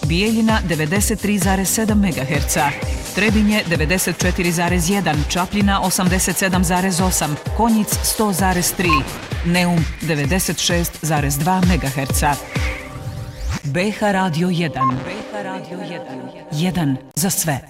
Bijeljina 93,7 MHz, Trebinje 94,1, Čapljina 87,8, Konjic 100,3, Neum 96,2 MHz. BH Radio 1. BH Radio 1. 1 za sve.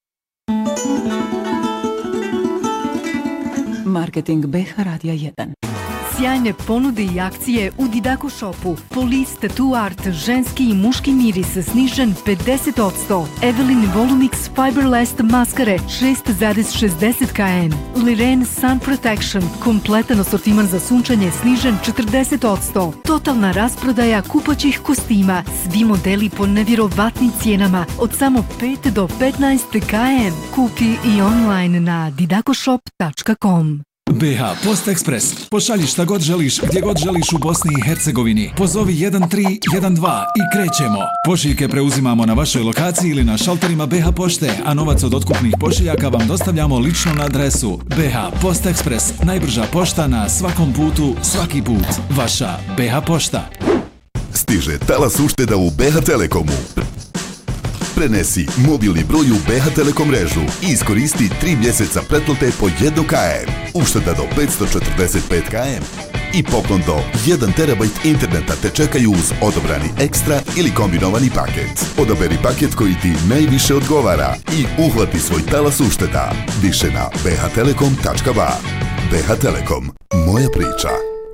Marketing BH Radija 1. Sjajne ponude i akcije u Didako Shopu. Police, Tattoo Art, ženski i muški miris snižen 50%. Evelyn Volumix Fiberless maskare 6,60 kn. Liren Sun Protection, kompletan asortiman za sunčanje snižen 40%. Totalna rasprodaja kupaćih kostima. Svi modeli po nevjerovatnim cijenama od samo 5 do 15 kn. Kupi i online na didakoshop.com. BH Post Express. Pošalji šta god želiš, gdje god želiš u Bosni i Hercegovini. Pozovi 1312 i krećemo. Pošiljke preuzimamo na vašoj lokaciji ili na šalterima BH Pošte, a novac od otkupnih pošiljaka vam dostavljamo lično na adresu. BH Post Express. Najbrža pošta na svakom putu, svaki put. Vaša BH Pošta. Stiže talas ušteda u BH Telekomu. Prenesi mobilni broj u BH Telekom mrežu i iskoristi 3 mjeseca pretplate po 1 km. Ušteda do 545 km i poklon do 1 terabajt interneta te čekaju uz odobrani ekstra ili kombinovani paket. Odaberi paket koji ti najviše odgovara i uhvati svoj talas ušteda. Više na bhtelekom.ba. BH Telekom. Moja priča.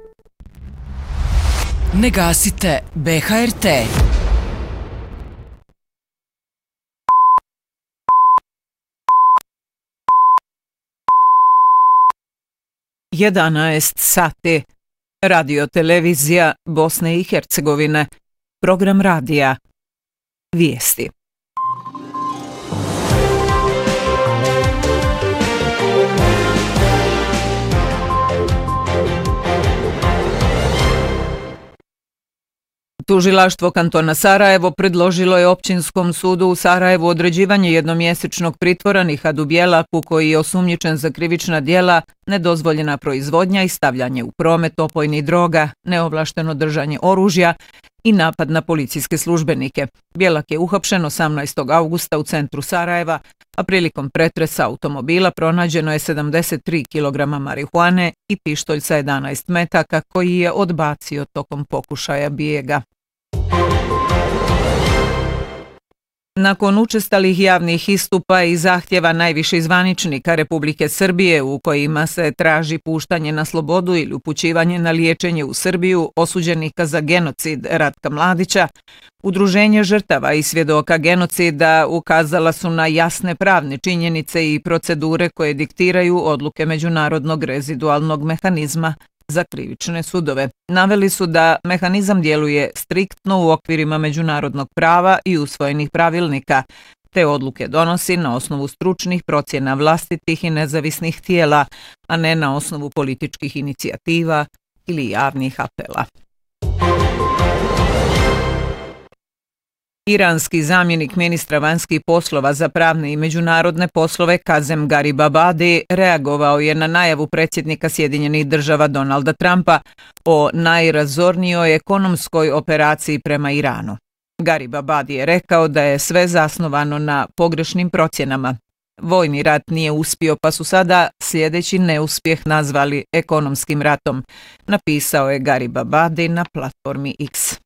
Ne gasite BHRT. 11 sati. Radio televizija Bosne i Hercegovine. Program radija. Vijesti. Tužilaštvo kantona Sarajevo predložilo je Općinskom sudu u Sarajevu određivanje jednomjesečnog pritvora Nihadu Bjelaku, koji je osumnjičen za krivična djela, nedozvoljena proizvodnja i stavljanje u promet opojnih droga, neovlašteno držanje oružja i napad na policijske službenike. Bjelak je uhapšen 18. augusta u centru Sarajeva, a prilikom pretresa automobila pronađeno je 73 kg marihuane i pištolj sa 11 metaka koji je odbacio tokom pokušaja bijega. Nakon učestalih javnih istupa i zahtjeva najviših zvaničnika Republike Srbije u kojima se traži puštanje na slobodu ili upućivanje na liječenje u Srbiju osuđenika za genocid Ratka Mladića, Udruženje žrtava i svjedoka genocida ukazala su na jasne pravne činjenice i procedure koje diktiraju odluke Međunarodnog rezidualnog mehanizma za krivične sudove. Naveli su da mehanizam djeluje striktno u okvirima međunarodnog prava i usvojenih pravilnika, te odluke donosi na osnovu stručnih procjena vlastitih i nezavisnih tijela, a ne na osnovu političkih inicijativa ili javnih apela. Iranski zamjenik ministra vanjskih poslova za pravne i međunarodne poslove Kazem Garibabadi reagovao je na najavu predsjednika Sjedinjenih Država Donalda Trumpa o najrazornijoj ekonomskoj operaciji prema Iranu. Garibabadi je rekao da je sve zasnovano na pogrešnim procjenama. Vojni rat nije uspio, pa su sada sljedeći neuspjeh nazvali ekonomskim ratom, napisao je Garibabadi na platformi X.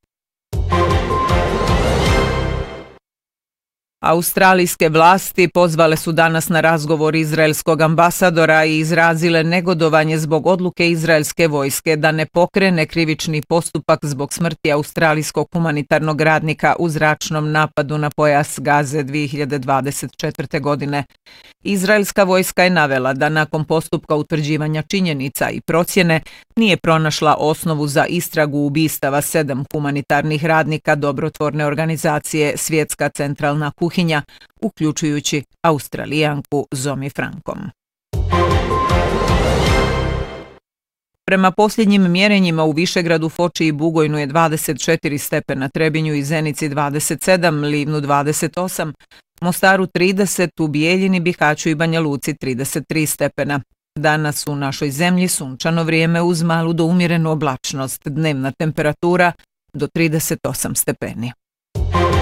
Australijske vlasti pozvale su danas na razgovor izraelskog ambasadora i izrazile negodovanje zbog odluke izraelske vojske da ne pokrene krivični postupak zbog smrti australijskog humanitarnog radnika u zračnom napadu na pojas Gaze 2024. godine. Izraelska vojska je navela da nakon postupka utvrđivanja činjenica i procjene nije pronašla osnovu za istragu ubistava 7 humanitarnih radnika dobrotvorne organizacije Svjetska centralna kuhinja, uključujući Australijanku Zomi Frankom. Prema posljednjim mjerenjima u Višegradu, Foči i Bugojnu je 24 stepena, Trebinju i Zenici 27, Livnu 28, Mostaru 30, u Bijeljini, Bihaću i Banja Luci 33 stepena. Danas u našoj zemlji sunčano vrijeme uz malu do umjerenu oblačnost, dnevna temperatura do 38 stepeni.